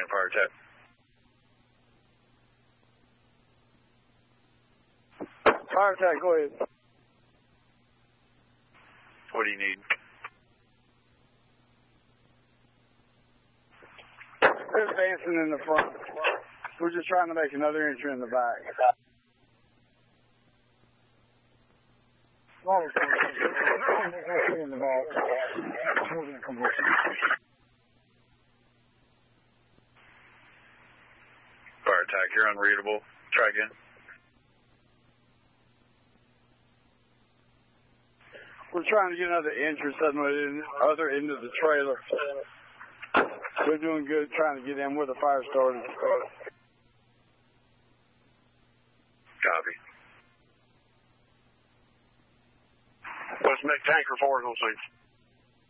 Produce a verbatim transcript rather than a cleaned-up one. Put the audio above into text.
in fire attack. Fire attack, go ahead. What do you need? They're advancing in the front. We're just trying to make another entry in the back. In the back. Fire attack, you're unreadable. Try again. We're trying to get another entrance at the other end of the trailer. We're doing good trying to get in where the fire started. Copy. Let's make tanker four on scene.